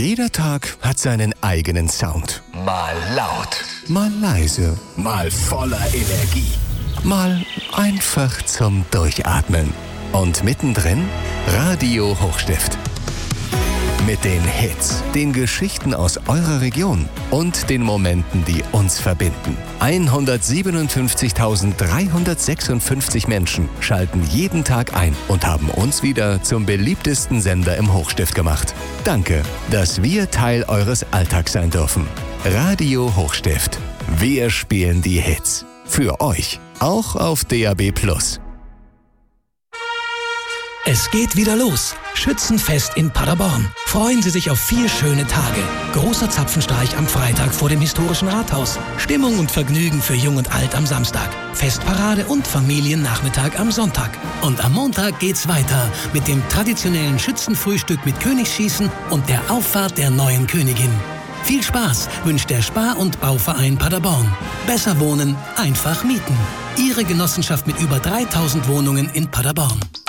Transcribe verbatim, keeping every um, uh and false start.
Jeder Tag hat seinen eigenen Sound. Mal laut, Mal leise, mal voller Energie. mal einfach zum Durchatmen. Und mittendrin Radio Hochstift. Mit den Hits, den Geschichten aus eurer Region und den Momenten, die uns verbinden. hundertsiebenundfünfzigtausenddreihundertsechsundfünfzig Menschen schalten jeden Tag ein und haben uns wieder zum beliebtesten Sender im Hochstift gemacht. Danke, dass wir Teil eures Alltags sein dürfen. Radio Hochstift. Wir spielen die Hits. Für euch. Auch auf D A B plus. Es geht wieder los. Schützenfest in Paderborn. Freuen Sie sich auf vier schöne Tage. Großer Zapfenstreich am Freitag vor dem historischen Rathaus. Stimmung und Vergnügen für Jung und Alt am Samstag. Festparade und Familiennachmittag am Sonntag. Und am Montag geht's weiter mit dem traditionellen Schützenfrühstück mit Königsschießen und der Auffahrt der neuen Königin. Viel Spaß wünscht der Spar- und Bauverein Paderborn. Besser wohnen, einfach mieten. Ihre Genossenschaft mit über dreitausend Wohnungen in Paderborn.